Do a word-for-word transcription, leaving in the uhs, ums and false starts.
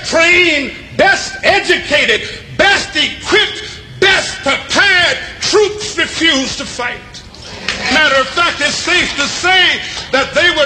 trained, best educated, best equipped, best prepared troops refused to fight. Matter of fact, it's safe to say that they